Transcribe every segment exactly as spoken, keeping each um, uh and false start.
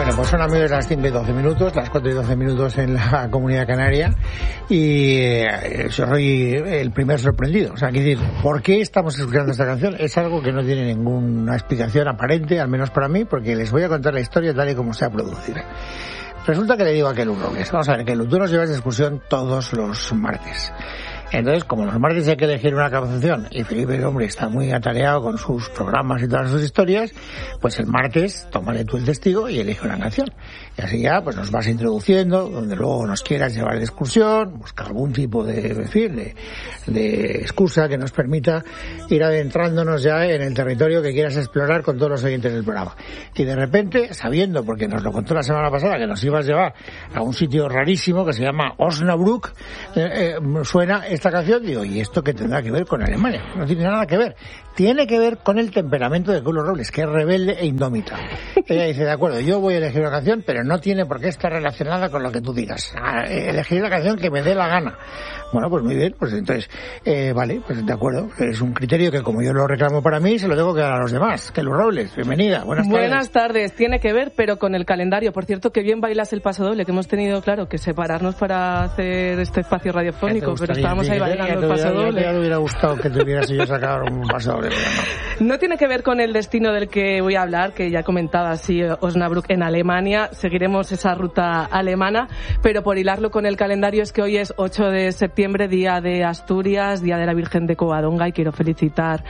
Bueno, pues son amigos las cinco y doce minutos, las cuatro y doce minutos en la Comunidad Canaria, y eh, yo soy el primer sorprendido. O sea, quiero decir, ¿por qué estamos escuchando esta canción? Es algo que no tiene ninguna explicación aparente, al menos para mí, porque les voy a contar la historia tal y como se ha producido. Resulta que le digo a Kelu Robles, vamos a ver, Kelu, tú nos llevas de excursión todos los martes. Entonces, como los martes hay que elegir una canción, y Felipe, hombre, está muy atareado con sus programas y todas sus historias, pues el martes, tómale tú el testigo y elige una canción. Y así ya, pues nos vas introduciendo, donde luego nos quieras llevar de excursión, busca algún tipo de, en fin, de, de excusa que nos permita ir adentrándonos ya en el territorio que quieras explorar con todos los oyentes del programa. Y de repente, sabiendo, porque nos lo contó la semana pasada, que nos ibas a llevar a un sitio rarísimo que se llama Osnabrück, eh, eh, suena esta canción, digo, ¿y esto qué tendrá que ver con Alemania? No tiene nada que ver. Tiene que ver con el temperamento de Kelu Robles, que es rebelde e indómita. Ella dice, de acuerdo, yo voy a elegir una canción, pero no tiene por qué estar relacionada con lo que tú digas. Ah, elegir la canción que me dé la gana. Bueno, pues muy bien, pues entonces, eh, vale, pues de acuerdo. Es un criterio que, como yo lo reclamo para mí, se lo tengo que dar a los demás. Kelu Robles, bienvenida, buenas tardes. Buenas tardes, tiene que ver, pero con el calendario. Por cierto, que bien bailas el paso doble, que hemos tenido, claro, que separarnos para hacer este espacio radiofónico, pero estábamos ahí bailando el paso doble. Ya me hubiera gustado que te hubieras yo sacado un paso doble, pero no. No tiene que ver con el destino del que voy a hablar, que ya comentaba, sí, Osnabrück en Alemania. Seguiremos esa ruta alemana, pero por hilarlo con el calendario es que hoy es ocho de septiembre, día de Asturias, día de la Virgen de Covadonga, y quiero felicitar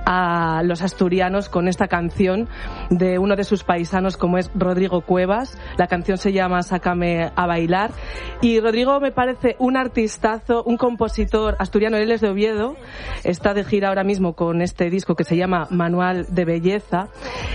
a los asturianos con esta canción de uno de sus paisanos, como es Rodrigo Cuevas. La canción se llama Sácame a bailar, y Rodrigo me parece un artistazo, un compositor asturiano. Él es de Oviedo, está de gira ahora mismo con este disco que se llama Manual de Belleza,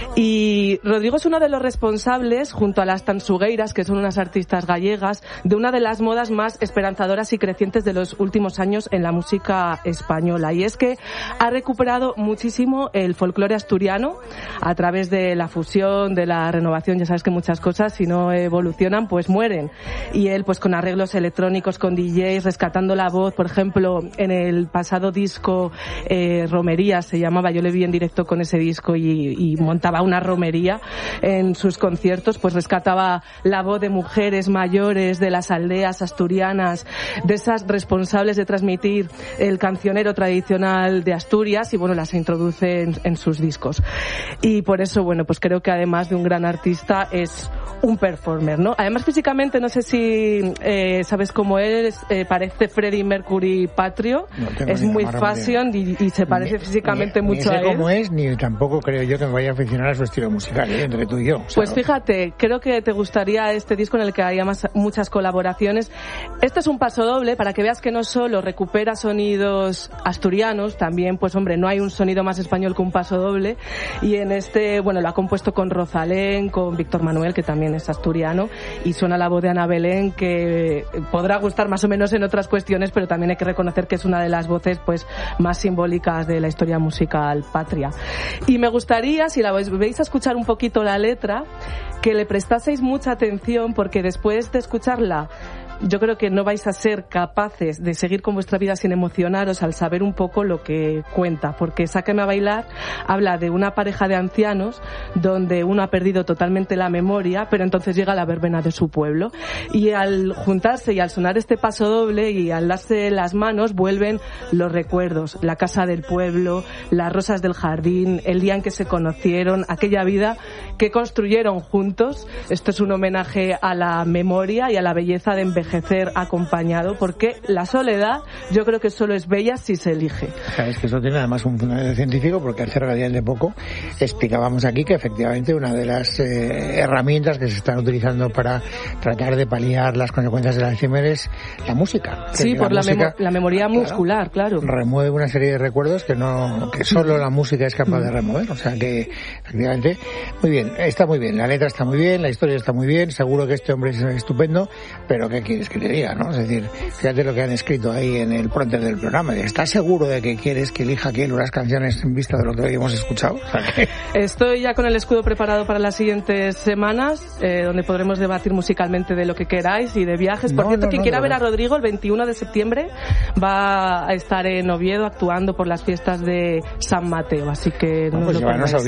y Rodrigo es uno de los responsables, junto a las Tansugueiras, que son unas artistas gallegas, de una de las modas más esperanzadoras y crecientes de los últimos años en la música española, y es que ha recuperado muchísimo el folclore asturiano a través de la fusión, de la renovación. Ya sabes que muchas cosas, si no evolucionan, pues mueren, y él pues con arreglos electrónicos, con D Js, rescatando la voz. Por ejemplo, en el pasado disco eh, Romería se llamaba, yo le vi en directo con ese disco y, y montaba una romería en sus conciertos, pues rescataba la voz de mujeres mayores de las aldeas asturianas, de esas responsables de transmitir el cancionero tradicional de Asturias, y bueno, las introduce en, en sus discos. Y por eso, bueno, pues creo que además de un gran artista es un performer, ¿no? Además, físicamente, no sé si eh, sabes cómo es, eh, parece Freddie Mercury patrio, no es muy fashion y, y se parece ni, físicamente ni, mucho ni sé a él. Cómo es, ni tampoco creo yo que me vaya a aficionar a su estilo musical, ¿eh? Entre tú y yo. O sea, pues fíjate, creo que te gustaría este disco en el que hay más, muchas colaboraciones. Este es un paso doble para que veas que no solo recupera sonidos asturianos, también, pues hombre, no hay un sonido más español que un paso doble, y en este, bueno, lo ha compuesto con Rosalén, con Víctor Manuel, que también es asturiano, y suena la voz de Ana Belén, que podrá gustar más o menos en otras cuestiones, pero también hay que reconocer que es una de las voces pues más simbólicas de la historia musical patria. Y me gustaría, si la veis a escuchar un poquito la letra, que le prestaseis mucha atención, porque después de escucharla yo creo que no vais a ser capaces de seguir con vuestra vida sin emocionaros al saber un poco lo que cuenta, porque Sáqueme a bailar habla de una pareja de ancianos donde uno ha perdido totalmente la memoria, pero entonces llega la verbena de su pueblo, y al juntarse y al sonar este paso doble y al darse las manos vuelven los recuerdos, la casa del pueblo, las rosas del jardín, el día en que se conocieron, aquella vida que construyeron juntos. Esto es un homenaje a la memoria y a la belleza de envejecer acompañado, porque la soledad yo creo que solo es bella si se elige. Sabes que eso tiene además un fundamento científico, porque hace relativamente poco explicábamos aquí que efectivamente una de las eh, herramientas que se están utilizando para tratar de paliar las consecuencias del Alzheimer es la música. Sí, por la, la, memo- la memoria claro, muscular, claro. Remueve una serie de recuerdos que no que solo la música es capaz de remover, o sea que efectivamente muy bien, está muy bien, la letra está muy bien, la historia está muy bien, seguro que este hombre es estupendo, pero ¿qué quieres que te diga, no? Es decir, fíjate lo que han escrito ahí en el pronter del programa. ¿Estás seguro de que quieres que elija aquí unas canciones en vista de lo que hoy hemos escuchado? O sea que... Estoy ya con el escudo preparado para las siguientes semanas, eh, donde podremos debatir musicalmente de lo que queráis y de viajes. Por no, cierto, no, quien no, quiera no, ver no. a Rodrigo, el veintiuno de septiembre va a estar en Oviedo actuando por las fiestas de San Mateo, así que no, no pues lo llévanos a Oviedo.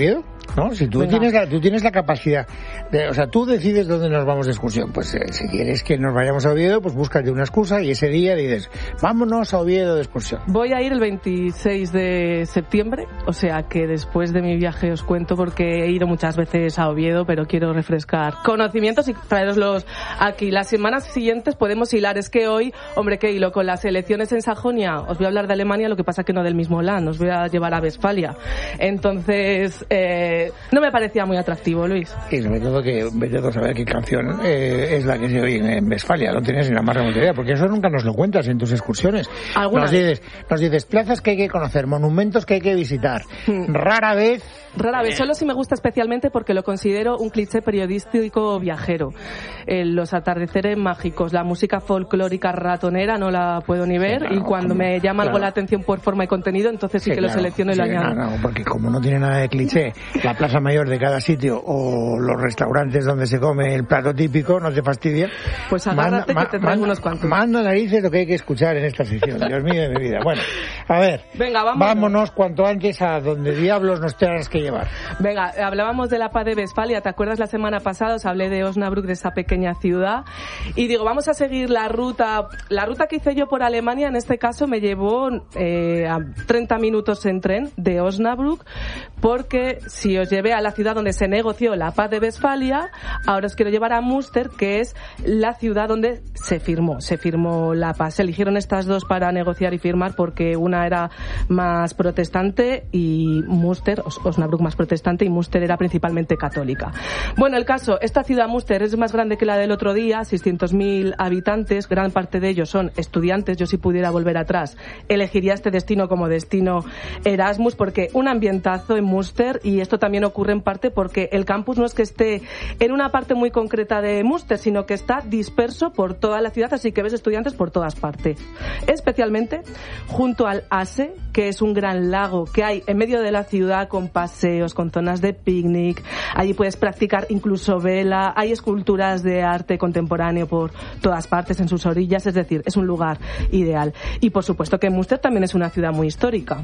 ¿no? Si tú tienes, la, tú tienes la capacidad, de, o sea, tú decides dónde nos vamos de excursión. Pues eh, si quieres que nos vayamos a Oviedo, pues búscate una excusa y ese día dices, vámonos a Oviedo de excursión. Voy a ir el veintiséis de septiembre, o sea que después de mi viaje os cuento, porque he ido muchas veces a Oviedo, pero quiero refrescar conocimientos y traeroslos aquí. Las semanas siguientes podemos hilar. Es que hoy, hombre, qué hilo con las elecciones en Sajonia. Os voy a hablar de Alemania, lo que pasa que no del mismo Land, os voy a llevar a Westfalia. Entonces, eh, no me parecía muy atractivo, Luis. Y sobre todo que vete a saber qué canción eh, es la que se oye en Westfalia, no tienes ni la más remota idea, porque eso nunca nos lo cuentas en tus excursiones. Nos dices, nos dices plazas que hay que conocer, monumentos que hay que visitar. Hmm. Rara vez... Rara vez, solo si me gusta especialmente porque lo considero un cliché periodístico viajero. Eh, los atardeceres mágicos, la música folclórica ratonera no la puedo ni ver, sí, claro, y cuando me llama claro. algo la atención por forma y contenido, entonces sí, sí que claro, lo selecciono y sí, lo añado. No, no, porque como no tiene nada de cliché, la plaza mayor de cada sitio o los restaurantes donde se come el plato típico, no te fastidia. Pues agárrate manda, que te traigo unos cuantos. Manda narices lo que hay que escuchar en esta sección, Dios mío de mi vida. Bueno, a ver, venga, vámonos. vámonos cuanto antes a donde diablos nos tengas que llevar. Venga, hablábamos de la paz de Westfalia, ¿te acuerdas la semana pasada? Os hablé de Osnabrück, de esa pequeña ciudad, y digo, vamos a seguir la ruta, la ruta que hice yo por Alemania, en este caso me llevó eh, a treinta minutos en tren de Osnabrück, porque si os llevé a la ciudad donde se negoció la paz de Westfalia, ahora os quiero llevar a Münster, que es la ciudad donde se firmó, se firmó la paz. Se eligieron estas dos para negociar y firmar porque una era más protestante y Münster, Osnabrück más protestante, y Münster era principalmente católica. Bueno, el caso, esta ciudad Münster es más grande que la del otro día, seiscientos mil habitantes, gran parte de ellos son estudiantes. Yo, si pudiera volver atrás, elegiría este destino como destino Erasmus, porque un ambientazo en Münster, y esto también ocurre en parte porque el campus no es que esté en una parte muy concreta de Münster, sino que está disperso por toda la ciudad, así que ves estudiantes por todas partes. Especialmente junto al Ase, que es un gran lago que hay en medio de la ciudad, con paseos, con zonas de picnic. Allí puedes practicar incluso vela, hay esculturas de arte contemporáneo por todas partes en sus orillas, es decir, es un lugar ideal. Y por supuesto que Münster también es una ciudad muy histórica.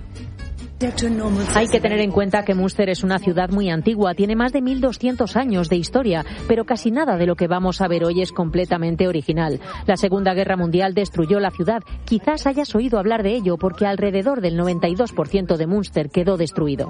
Hay que tener en cuenta que Münster es una ciudad muy antigua, tiene más de mil doscientos años de historia, pero casi nada de lo que vamos a ver hoy es completamente original. La Segunda Guerra Mundial destruyó la ciudad. Quizás hayas oído hablar de ello porque alrededor del noventa y dos por ciento de Münster quedó destruido.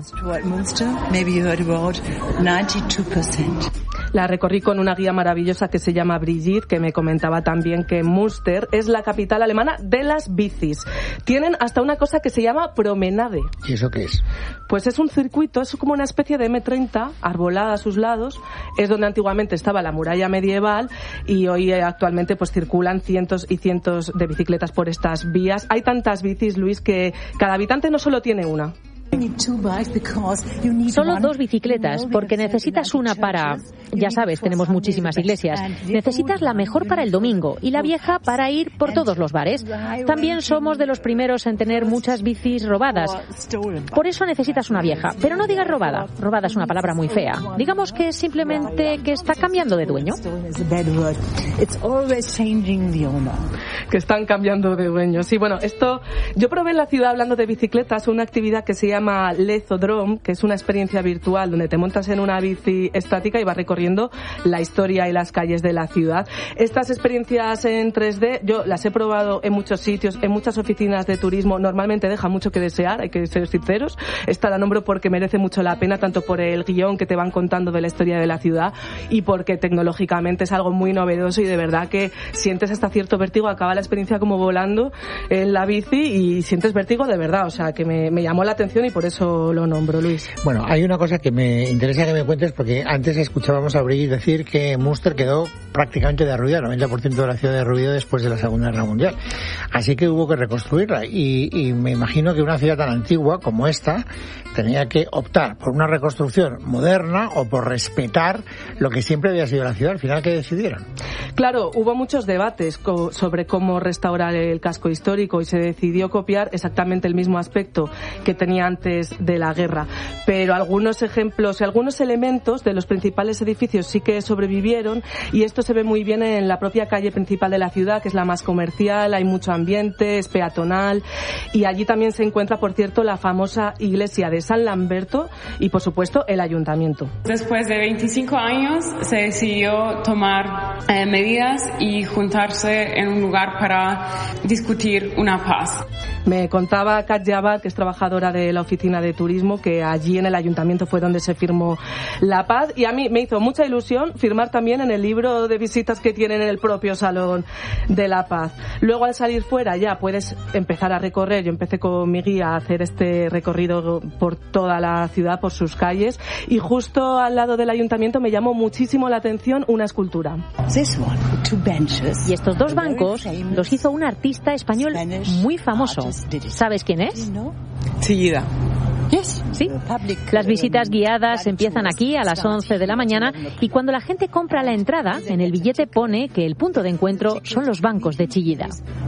La recorrí con una guía maravillosa que se llama Brigitte, que me comentaba también que Münster es la capital alemana de las bicis. Tienen hasta una cosa que se llama Promenade. ¿Y eso qué es? Pues es un circuito, es como una especie de eme treinta, arbolada a sus lados, es donde antiguamente estaba la muralla medieval, y hoy eh, actualmente pues circulan cientos y cientos de bicicletas por estas vías. Hay tantas bicis, Luis, que cada habitante no solo tiene una. Solo dos bicicletas, porque necesitas una para... Ya sabes, tenemos muchísimas iglesias. Necesitas la mejor para el domingo y la vieja para ir por todos los bares. También somos de los primeros en tener muchas bicis robadas. Por eso necesitas una vieja. Pero no digas robada. Robada es una palabra muy fea. Digamos que es simplemente que está cambiando de dueño. Que están cambiando de dueño. Sí, bueno, esto... Yo probé en la ciudad, hablando de bicicletas, una actividad que se llama llama Lezodrome, que es una experiencia virtual donde te montas en una bici estática y vas recorriendo la historia y las calles de la ciudad. Estas experiencias en tres D yo las he probado en muchos sitios, en muchas oficinas de turismo. Normalmente deja mucho que desear, hay que ser sinceros. Esta la nombro porque merece mucho la pena, tanto por el guión que te van contando de la historia de la ciudad y porque tecnológicamente es algo muy novedoso y de verdad que sientes hasta cierto vértigo. Acaba la experiencia como volando en la bici y sientes vértigo de verdad, o sea que me, me llamó la atención y por eso lo nombro, Luis. Bueno, hay una cosa que me interesa que me cuentes, porque antes escuchábamos a Brigitte decir que Münster quedó prácticamente derruida, el noventa por ciento de la ciudad derruida después de la Segunda Guerra Mundial. Así que hubo que reconstruirla y, y me imagino que una ciudad tan antigua como esta tenía que optar por una reconstrucción moderna o por respetar lo que siempre había sido la ciudad. Al final, ¿qué decidieron? Claro, hubo muchos debates co- sobre cómo restaurar el casco histórico y se decidió copiar exactamente el mismo aspecto que tenía antes antes de la guerra. Pero algunos ejemplos y algunos elementos de los principales edificios sí que sobrevivieron, y esto se ve muy bien en la propia calle principal de la ciudad, que es la más comercial, hay mucho ambiente, es peatonal, y allí también se encuentra, por cierto, la famosa iglesia de San Lamberto y, por supuesto, el ayuntamiento. Después de veinticinco años se decidió tomar eh, medidas y juntarse en un lugar para discutir una paz. Me contaba Kat Jabbar, que es trabajadora de la oficina de turismo, que allí en el ayuntamiento fue donde se firmó la paz, y a mí me hizo mucha ilusión firmar también en el libro de visitas que tienen en el propio Salón de la Paz. Luego, al salir fuera, ya puedes empezar a recorrer. Yo empecé con mi guía a hacer este recorrido por toda la ciudad, por sus calles, y justo al lado del ayuntamiento me llamó muchísimo la atención una escultura. Y estos dos bancos los hizo un artista español muy famoso. ¿Sabes quién es? Chillida. Sí. Las visitas guiadas empiezan aquí a las once de la mañana, y cuando la gente compra la entrada, en el billete pone que el punto de encuentro son los bancos de Chillida.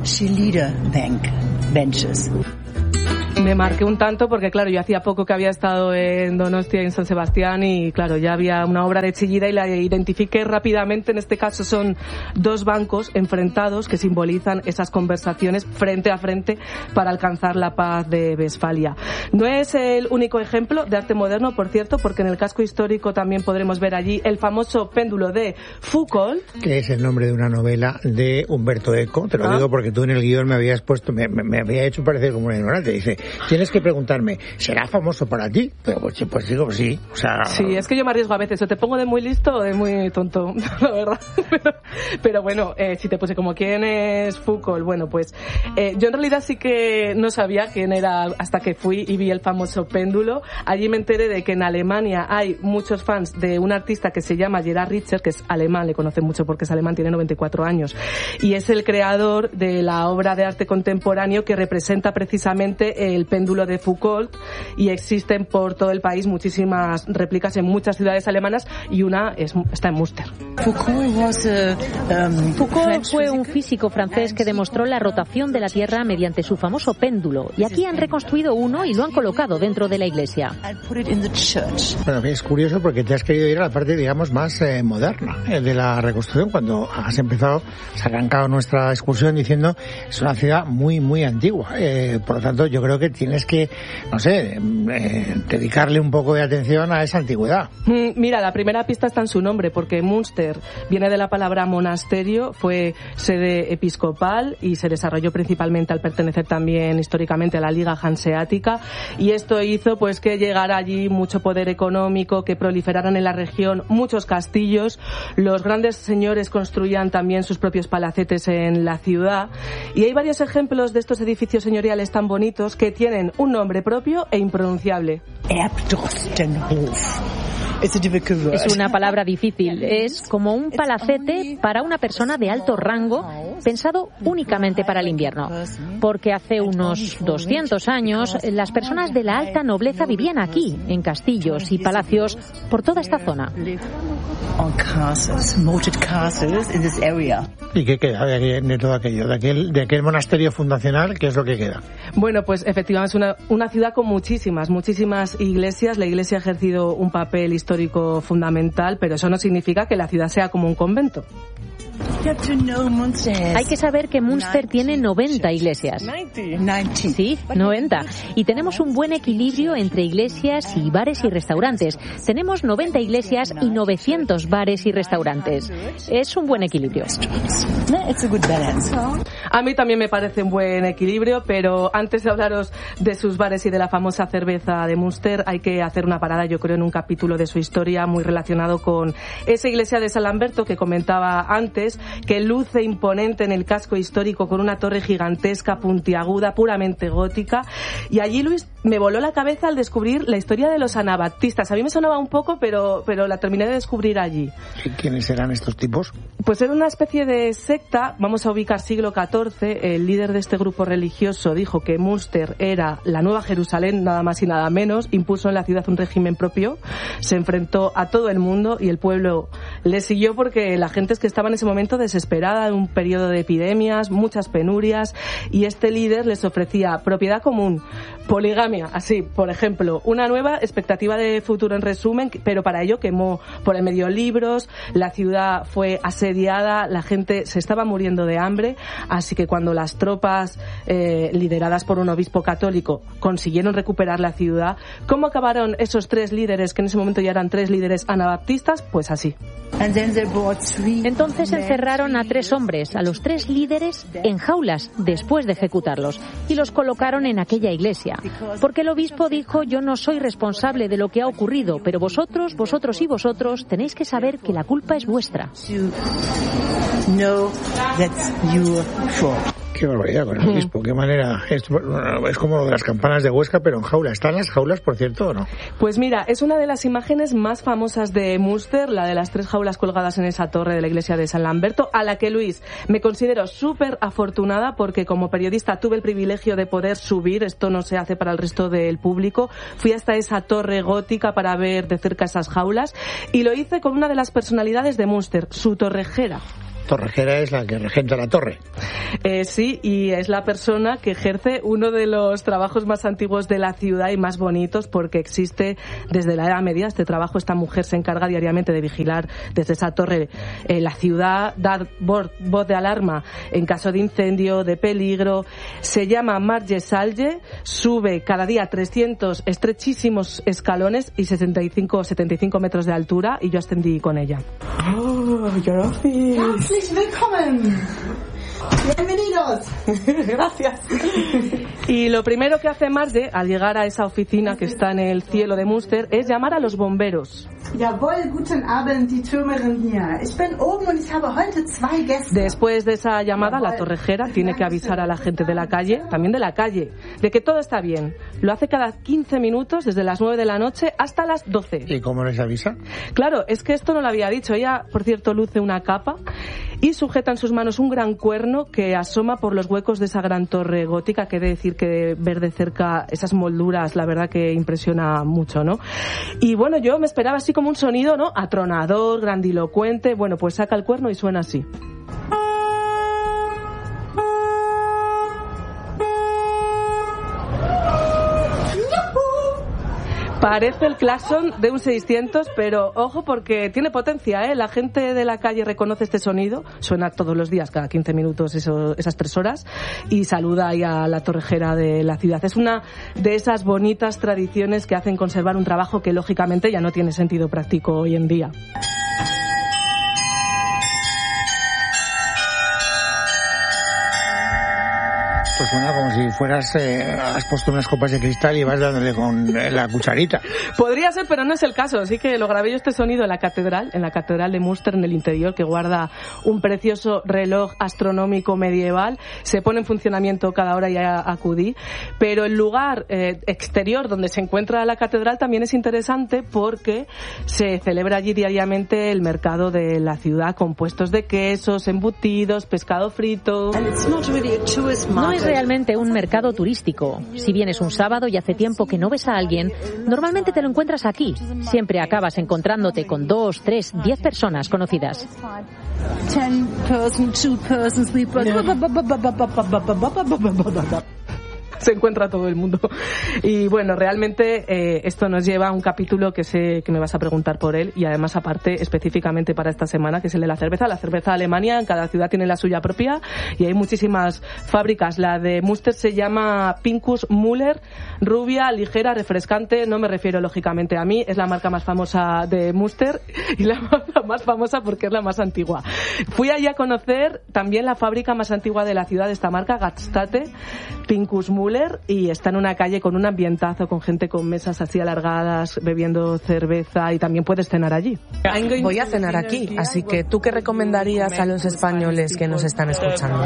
Me marqué un tanto porque, claro, yo hacía poco que había estado en Donostia y en San Sebastián, y, claro, ya había una obra de Chillida y la identifiqué rápidamente. En este caso son dos bancos enfrentados que simbolizan esas conversaciones frente a frente para alcanzar la paz de Westfalia. No es el único ejemplo de arte moderno, por cierto, porque en el casco histórico también podremos ver allí el famoso péndulo de Foucault, que es el nombre de una novela de Umberto Eco. Te lo ah. digo porque tú en el guión me habías puesto, me, me, me había hecho parecer como un ignorante. Dice, tienes que preguntarme, ¿será famoso para ti? Pero pues, pues digo, sí. O sea, sí, es que yo me arriesgo a veces, o te pongo de muy listo o de muy tonto, la verdad. Pero, pero bueno, eh, si te puse como quién es Foucault, bueno, pues eh, yo en realidad sí que no sabía quién era hasta que fui y vi el famoso péndulo. Allí me enteré de que en Alemania hay muchos fans de un artista que se llama Gerhard Richter, que es alemán, le conocen mucho porque es alemán, tiene noventa y cuatro años, y es el creador de la obra de arte contemporáneo que representa precisamente el péndulo de Foucault, y existen por todo el país muchísimas réplicas en muchas ciudades alemanas, y una es, está en Münster. Foucault fue un físico francés que demostró la rotación de la Tierra mediante su famoso péndulo, y aquí han reconstruido uno y lo han colocado dentro de la iglesia. Bueno, es curioso porque te has querido ir a la parte, digamos, más eh, moderna eh, de la reconstrucción, cuando has empezado, has arrancado nuestra excursión diciendo es una ciudad muy, muy antigua. Eh, por lo tanto, yo creo que tienes que, no sé, eh, dedicarle un poco de atención a esa antigüedad. Mira, la primera pista está en su nombre, porque Münster viene de la palabra monasterio, fue sede episcopal y se desarrolló principalmente al pertenecer también históricamente a la Liga Hanseática, y esto hizo pues que llegara allí mucho poder económico, que proliferaran en la región muchos castillos, los grandes señores construían también sus propios palacetes en la ciudad, y hay varios ejemplos de estos edificios señoriales tan bonitos que tienen un nombre propio e impronunciable. Es una palabra difícil. Es como un palacete para una persona de alto rango, pensado únicamente para el invierno. Porque hace unos doscientos años, las personas de la alta nobleza vivían aquí, en castillos y palacios por toda esta zona. ¿Y qué queda de, aquel, de todo aquello? De aquel, de aquel monasterio fundacional, ¿qué es lo que queda? Bueno, pues efectivamente es una, una ciudad con muchísimas, muchísimas iglesias. La iglesia ha ejercido un papel histórico fundamental, pero eso no significa que la ciudad sea como un convento. Hay que saber que Münster tiene noventa iglesias. Sí, noventa. Y tenemos un buen equilibrio entre iglesias y bares y restaurantes. Tenemos noventa iglesias y novecientos bares y restaurantes. Es un buen equilibrio. A mí también me parece un buen equilibrio, pero antes de hablaros de sus bares y de la famosa cerveza de Münster, hay que hacer una parada, yo creo, en un capítulo de su historia muy relacionado con esa iglesia de San Lamberto que comentaba antes, que luce imponente en el casco histórico con una torre gigantesca, puntiaguda, puramente gótica. Y allí, Luis, me voló la cabeza al descubrir la historia de los anabaptistas. A mí me sonaba un poco, pero, pero la terminé de descubrir allí. ¿Quiénes eran estos tipos? Pues era una especie de secta, vamos a ubicar siglo catorce. El líder de este grupo religioso dijo que Münster era la nueva Jerusalén, nada más y nada menos. Impuso en la ciudad un régimen propio, se enfrentó a todo el mundo y el pueblo Le siguió porque la gente es que estaba en ese momento desesperada, en un periodo de epidemias, muchas penurias, y este líder les ofrecía propiedad común, poligamia, así, por ejemplo, una nueva expectativa de futuro en resumen, pero para ello quemó por el medio libros, la ciudad fue asediada, la gente se estaba muriendo de hambre, así que cuando las tropas eh, lideradas por un obispo católico consiguieron recuperar la ciudad, ¿cómo acabaron esos tres líderes, que en ese momento ya eran tres líderes anabaptistas? Pues así. Entonces encerraron a tres hombres, a los tres líderes, en jaulas después de ejecutarlos, y los colocaron en aquella iglesia, porque el obispo dijo: yo no soy responsable de lo que ha ocurrido, pero vosotros, vosotros y vosotros tenéis que saber que la culpa es vuestra. Qué barbaridad con el obispo, qué manera. Es, es como lo de las campanas de Huesca, pero en jaula. ¿Están las jaulas, por cierto, o no? Pues mira, es una de las imágenes más famosas de Münster, la de las tres jaulas colgadas en esa torre de la iglesia de San Lamberto, a la que, Luis, me considero súper afortunada porque como periodista tuve el privilegio de poder subir, esto no se hace para el resto del público, fui hasta esa torre gótica para ver de cerca esas jaulas y lo hice con una de las personalidades de Münster, su torrejera. Torrejera es la que regenta la torre. Eh, sí, y es la persona que ejerce uno de los trabajos más antiguos de la ciudad y más bonitos, porque existe desde la Edad Media este trabajo. Esta mujer se encarga diariamente de vigilar desde esa torre eh, la ciudad, dar voz de alarma en caso de incendio, de peligro. Se llama Marge Salge, sube cada día trescientos estrechísimos escalones y sesenta y cinco o setenta y cinco metros de altura, y yo ascendí con ella. Oh, gracias. Herzlich willkommen. Bienvenidos. Gracias. Y lo primero que hace Marge al llegar a esa oficina que está en el cielo de Münster es llamar a los bomberos. Jawohl, guten Abend, die Türmerin hier. Ich bin oben und ich habe heute zwei Gäste. Después de esa llamada, la torrejera tiene que avisar a la gente de la calle, también de la calle, de que todo está bien. Lo hace cada quince minutos, desde las nueve de la noche hasta las doce. ¿Y cómo les avisa? Claro, es que esto no lo había dicho. Ella, por cierto, luce una capa y sujeta en sus manos un gran cuerno que asoma por los huecos de esa gran torre gótica, que he de decir que ver de cerca esas molduras, la verdad que impresiona mucho, ¿no? Y bueno, yo me esperaba así como un sonido, ¿no? Atronador, grandilocuente. Bueno, pues saca el cuerno y suena así. Parece el claxon de un seiscientos, pero ojo porque tiene potencia, ¿eh? La gente de la calle reconoce este sonido, suena todos los días, cada quince minutos, eso, esas tres horas, y saluda ahí a la torrejera de la ciudad. Es una de esas bonitas tradiciones que hacen conservar un trabajo que lógicamente ya no tiene sentido práctico hoy en día. Pues suena como si fueras, eh, has puesto unas copas de cristal y vas dándole con la cucharita. Podría ser, pero no es el caso. Así que lo grabé yo este sonido en la catedral, en la catedral de Münster, en el interior, que guarda un precioso reloj astronómico medieval. Se pone en funcionamiento cada hora y ya acudí. Pero el lugar eh, exterior donde se encuentra la catedral también es interesante porque se celebra allí diariamente el mercado de la ciudad con puestos de quesos, embutidos, pescado frito. No es realmente un mercado turístico. Si vienes un sábado y hace tiempo que no ves a alguien, normalmente te lo encuentras aquí. Siempre acabas encontrándote con dos, tres, diez personas conocidas. Se encuentra todo el mundo. Y bueno, realmente eh, esto nos lleva a un capítulo que sé que me vas a preguntar por él, y además aparte específicamente para esta semana, que es el de la cerveza. La cerveza Alemania, en cada ciudad tiene la suya propia y hay muchísimas fábricas. La de Münster se llama Pinkus Müller, rubia, ligera, refrescante. No me refiero lógicamente a mí, es la marca más famosa de Münster y la más famosa porque es la más antigua. Fui allí a conocer también la fábrica más antigua de la ciudad de esta marca, Gaststätte, Pinkus Müller, y está en una calle con un ambientazo, con gente con mesas así alargadas, bebiendo cerveza, y también puedes cenar allí. Voy a cenar aquí, así que ¿tú qué recomendarías a los españoles que nos están escuchando?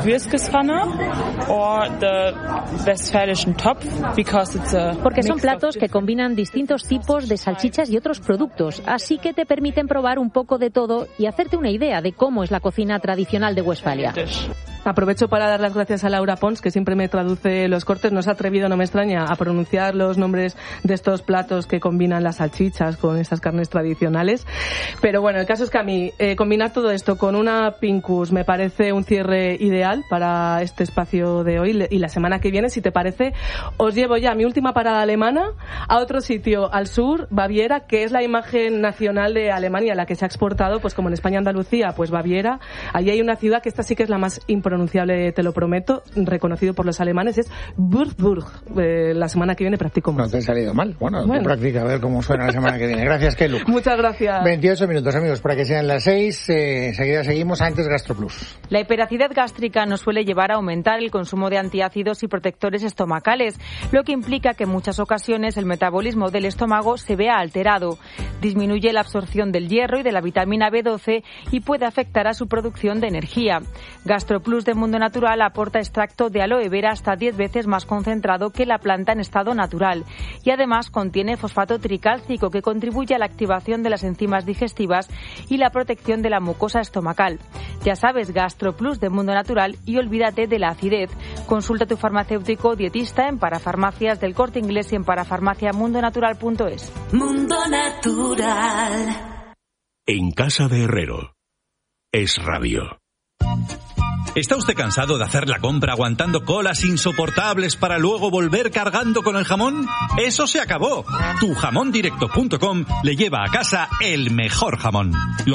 Porque son platos que combinan distintos tipos de salchichas y otros productos, así que te permiten probar un poco de todo y hacerte una idea de cómo es la cocina tradicional de Westfalia. Aprovecho para dar las gracias a Laura Pons, que siempre me traduce los cortes oyentes no se ha atrevido, no me extraña, a pronunciar los nombres de estos platos que combinan las salchichas con estas carnes tradicionales. Pero bueno, el caso es que a mí eh, combinar todo esto con una Pincus me parece un cierre ideal para este espacio de hoy, y la semana que viene, si te parece, os llevo ya a mi última parada alemana, a otro sitio al sur, Baviera, que es la imagen nacional de Alemania, la que se ha exportado, pues como en España, Andalucía, pues Baviera. Allí hay una ciudad que esta sí que es la más impronunciable, te lo prometo, reconocido por los alemanes, es Würzburg. Eh, la semana que viene practico más. No te ha salido mal. Bueno, bueno. tú practica, a ver cómo suena la semana que viene. Gracias, Kelu. Muchas gracias. veintiocho minutos, amigos, para que sean las seis. Eh, enseguida seguimos. Antes, GastroPlus. La hiperacidez gástrica nos suele llevar a aumentar el consumo de antiácidos y protectores estomacales, lo que implica que en muchas ocasiones el metabolismo del estómago se vea alterado. Disminuye la absorción del hierro y de la vitamina B doce y puede afectar a su producción de energía. GastroPlus de Mundo Natural aporta extracto de aloe vera hasta diez veces más concentrado que la planta en estado natural y además contiene fosfato tricálcico, que contribuye a la activación de las enzimas digestivas y la protección de la mucosa estomacal. Ya sabes, GastroPlus de Mundo Natural, y olvídate de la acidez. Consulta a tu farmacéutico o dietista en Parafarmacias del Corte Inglés y en parafarmacia mundo natural punto es. Mundo Natural. En casa de Herrero. Es Radio. ¿Está usted cansado de hacer la compra aguantando colas insoportables para luego volver cargando con el jamón? ¡Eso se acabó! Tu jamón directo punto com le lleva a casa el mejor jamón. Lo